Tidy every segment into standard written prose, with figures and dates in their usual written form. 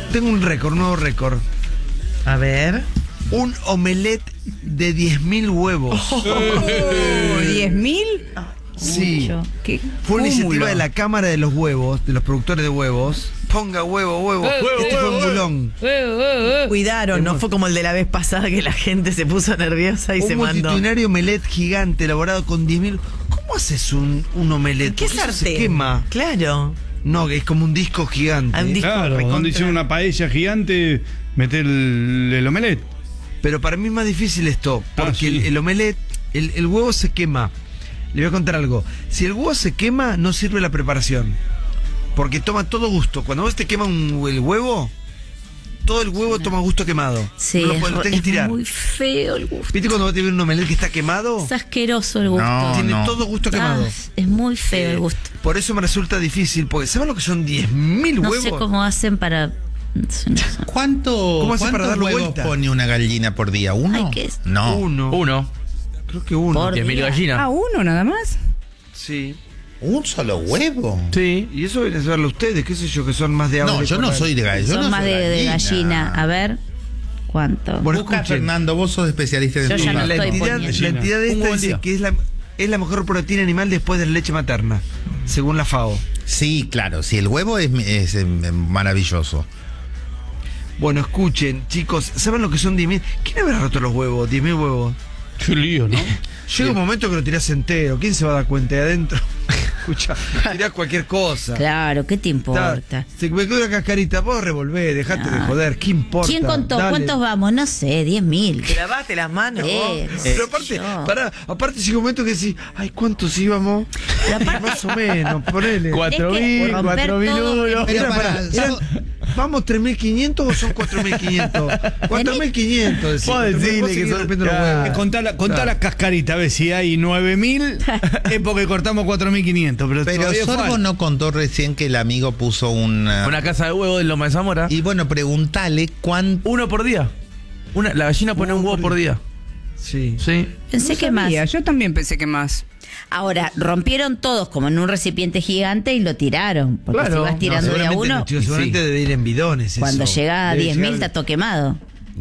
Tengo un récord, un nuevo récord. A ver. Un omelette de 10.000 huevos. ¿10.000? Sí. Mucho. ¿Qué Fue una cúmulo? iniciativa de la Cámara de los Huevos, de los productores de huevos. Ponga huevo. Este fue un bulón. Cuidaron, no fue como el de la vez pasada que la gente se puso nerviosa y Un se mandó. multitudinario omelette gigante elaborado con 10.000. ¿Cómo haces un omelette? ¿Qué Porque eso sartén? se quema. Claro. No, es como un disco gigante. Ah, un disco Claro, recontra. cuando hicieron una paella gigante, meter el omelette. Pero para mí es más difícil esto, porque sí. el omelette, el huevo se quema. Le voy a contar algo. Si el huevo se quema, no sirve la preparación. Porque toma todo gusto. Cuando vos te quema el huevo, todo el huevo toma gusto quemado. Sí, no lo tenés que es tirar. muy feo el gusto. ¿Viste cuando vos te ves un omelette que está quemado? Es asqueroso el gusto. No. Tiene todo gusto quemado. Es muy feo el gusto. Por eso me resulta difícil, porque ¿saben lo que son 10.000 No huevos? sé cómo hacen para... no sé. ¿Cómo hace para ¿Cuántos darle huevos vuelta? pone una gallina por día? ¿Uno? Ay, ¿qué es? No. Uno. Creo que uno. Por 10.000 día. gallinas. Ah, uno nada más. Sí. ¿Un solo huevo? Sí. Y eso viene a saberlo ustedes, qué sé yo, que son más de agua. No, yo no soy de gallina. yo Son no más soy de gallina. A ver, ¿cuánto? Bueno, Busca, escuchen. Fernando, vos sos especialista en Yo ya no La estoy entidad, poniendo. la entidad Un esta buen dice día. que es la mejor proteína animal después de la leche materna, según la FAO. Sí, claro, sí, el huevo es maravilloso. Bueno, escuchen, chicos, ¿saben lo que son 10.000? ¿Quién habrá roto los huevos? 10.000 huevos. Qué lío, ¿no? Llega un momento que lo tirás entero. ¿Quién se va a dar cuenta de adentro? Escucha, tirás cualquier cosa. Claro, ¿qué te importa? Se me quedó una cascarita, vos revolvé, dejate de joder, ¿qué importa? ¿Quién contó? Dale. ¿Cuántos vamos? No sé, 10.000. Te lavaste las manos. vos. Pero aparte, aparte llega un momento que decís, ay, ¿cuántos íbamos? Pero aparte- Más o menos, ponele. 4.000, romper 4.000 todo. uno. Pero Era para, eran- ¿Vamos 3.500 o son 4.500? 4.500. decís. Vos decile Vos que seguís son- rompiendo los Ah. huevos. Contá las cascaritas, a ver si hay 9.000, es porque cortamos 4.500. Pero pero todavía Sorbo falta. no contó recién que el amigo puso Una casa de huevo en Loma de Zamora. Y bueno, preguntale cuánto. Uno por día. La gallina pone un huevo por día. Sí. Sí. Pensé que más. Sabía, yo también pensé que más. Ahora, rompieron todos como en un recipiente gigante y lo tiraron. Porque Claro. si vas tirando de a seguramente, uno, chicos, seguramente Sí. debe ir en bidones. cuando eso. llega a Debe 10.000 llegar- está todo quemado.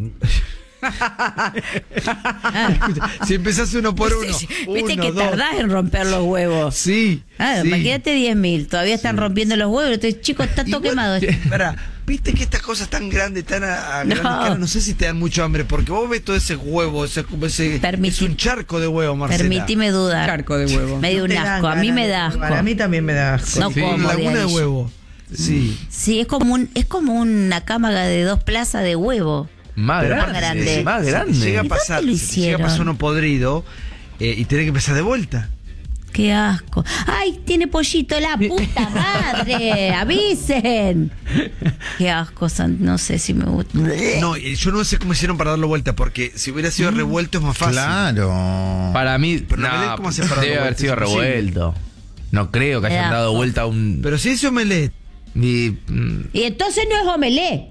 Si empezás uno por uno. Viste uno, que dos. tardás en romper los huevos. Sí. Ah, sí. imagínate 10.000, todavía están rompiendo los huevos. Entonces, chicos, está todo Igual, quemado. Pará, viste que estas cosas tan grandes, tan a No. grandes escala, no sé si te dan mucho hambre, porque vos ves todo ese huevo, ese es un charco de huevo, Marcela. Permitime dudar. Charco de huevo. Me dio un Te dan asco, a mí ganas me de da asco. probar, A mí también me da asco. No Sí, como laguna de ahí. huevo. Sí. Sí, es como una cámaga de 2 plazas de huevo. Más Pero grande. más grande. Más Llega a grande. ¿Y pasar, dónde lo llega a hicieron? pasar uno podrido y tenés que empezar de vuelta. Qué asco. ¡Ay, tiene pollito la puta madre! ¡Avisen! Qué asco, no sé si me gusta. No, yo no sé cómo hicieron para darlo vuelta, porque si hubiera sido revuelto es más fácil. Claro. Para mí, Pero la verdad, ¿cómo hace para debe darlo haber vuelta? sido Es imposible. revuelto. No creo que Me hayan da dado asco. vuelta a un... Pero si ese omelette, Y, Y entonces no es omelé.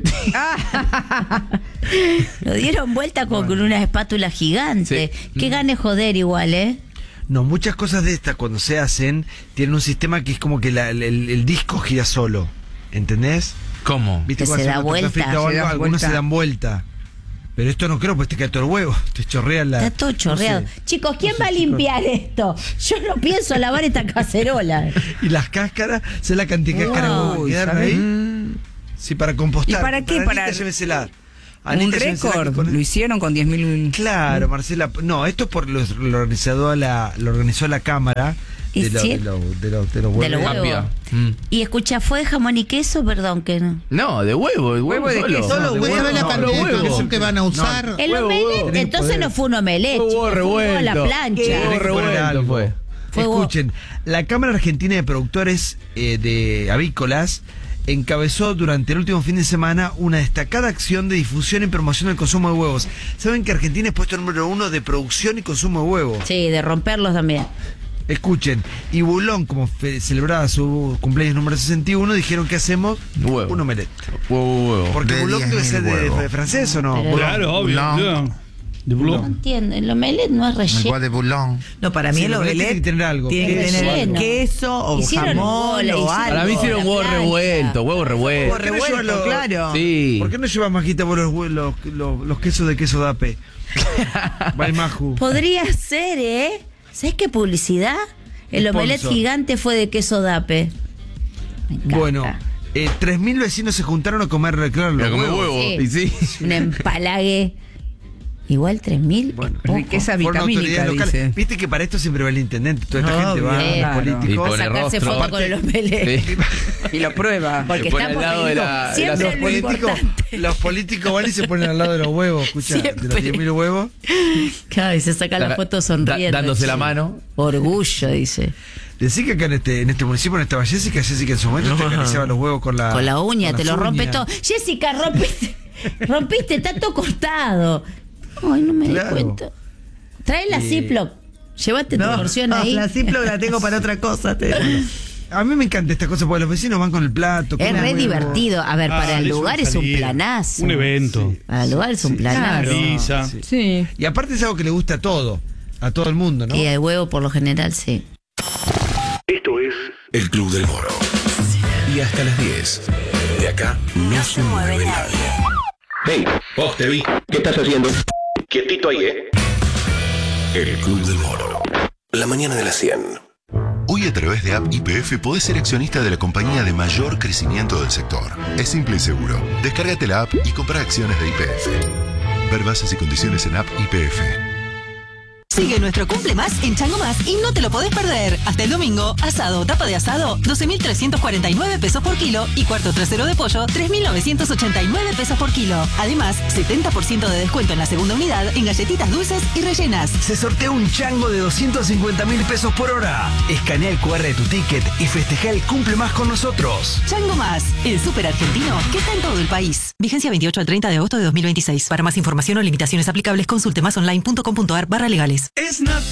Lo dieron vuelta con una espátula gigante. Sí. Qué gane joder igual, ¿eh? no, muchas cosas de estas cuando se hacen tienen un sistema que es como que el disco gira solo. ¿Entendés? ¿Cómo? ¿Viste Que cuando se hacen da una torta vuelta. frita o Se algo? da Algunos vuelta. se dan vuelta. Pero esto no creo, pues te cae todo el huevo. Te chorrea la. Está todo chorreado. no sé. Chicos, ¿quién va a limpiar esto? Yo no pienso lavar esta cacerola. Y las cáscaras, ¿sabes la cantidad de cáscaras Wow. que quedaron ¿sabes? ahí? Sí, para compostar. ¿Y para qué? Anita, Para- llévesela. Un Anita, llévesela que récord. con- Lo hicieron con 10.000. Claro, Marcela. No, esto por lo organizó la Cámara ¿Y de los sí? de los De los huevos. huevos. Rápida. Mm. Y escucha, ¿fue de jamón y queso? Perdón, que no. No, de huevo, el huevo, Huevo de solo. queso. Solo de huevo, huevo, la no, cantidad de huevo. queso que van a usar. El Huevo, omelette, huevo. entonces no fue un omelette. Huevo chicos, fue un huevo a la revuelto. plancha. Huevo Tenés que poner revuelto algo. fue. Fue huevo. Escuchen, la Cámara Argentina de Productores de Avícolas encabezó durante el último fin de semana una destacada acción de difusión y promoción del consumo de huevos. Saben que Argentina es puesto número 1 de producción y consumo de huevos. Sí, de romperlos también. Escuchen, y Bulón, como celebraba su cumpleaños número 61, dijeron que hacemos Huevo. un omelette. Huevo. Porque De Bulón debe 10.000 ser de huevos. francés o no. Pero- Boulogne. Claro, obvio. No. claro. De No Boulogne. entiendo, el omelette no es El relleno. bois de Boulogne. No, para mí Sí, el el omelette omelette tiene que tener algo. Tiene que tener Relleno. queso o Hicieron jamón bola, o hicieron algo. Para mí hicieron la huevo plancha. revuelto, huevo revuelto. Huevo revuelto, llevarlo- claro. Sí. ¿Por qué no llevas Majita por los quesos de queso dape? Baimaju. Podría ser, ¿eh? ¿Sabes qué publicidad? El Sponsor. omelette gigante fue de queso dape. Me encanta. Bueno, 3.000 vecinos se juntaron a comer, claro, los Pero come huevos. huevo. Sí. Y sí. Un empalague. Igual 3.000. Bueno, es poco. riqueza Fueron vitamínica, autoridades dice. Viste que para esto siempre va el intendente, toda esta No, gente va, bien. los Claro. Y políticos. pone Sacarse rostro. foto con el omelette. Sí. Y lo prueba. Porque Se pone estamos al lado de la- de siempre la- lo Políticos, importante. los políticos van y se ponen al lado de los huevos, escucha, de los Siempre. 10.000 huevos. Claro, y se saca la foto sonriendo. Dándose la Sí. mano. Orgullo, dice. Decí que acá en este municipio no estaba Jessica en su momento te acariciaba los huevos con la Uña, con te las lo rompe uñas. todo. Jessica, rompiste, está todo cortado. Ay, no me Claro. di cuenta. Trae la Ziploc. Llévate tu porción no, ahí. la Ziploc la tengo para otra cosa. A mí me encanta esta cosa porque los vecinos van con el plato. Es comen re huevo. divertido. A ver, para el es lugar una es un salida, planazo. Un evento. Para el lugar es un planazo. Pizza. Sí. Y aparte es algo que le gusta a todo el mundo, ¿no? Y el huevo, por lo general, sí. Esto es El Club del Moro. Y hasta las 10. De acá no se mueve nadie. Hey, vos te vi. ¿Qué estás haciendo? Quietito ahí, ¿eh? El Club del Moro. La mañana de las 100. Hoy a través de App YPF podés ser accionista de la compañía de mayor crecimiento del sector. Es simple y seguro. Descárgate la app y compra acciones de YPF. Ver bases y condiciones en App YPF. Sigue nuestro Cumple Más en Chango Más y no te lo podés perder. Hasta el domingo, asado, tapa de asado, 12.349 pesos por kilo y cuarto trasero de pollo, 3.989 pesos por kilo. Además, 70% de descuento en la segunda unidad en galletitas dulces y rellenas. Se sortea un chango de 250.000 pesos por hora. Escanea el QR de tu ticket y festeja el Cumple Más con nosotros. Chango Más, el súper argentino que está en todo el país. Vigencia 28 al 30 de agosto de 2026. Para más información o limitaciones aplicables, consulte másonline.com.ar/legales. Es Natal.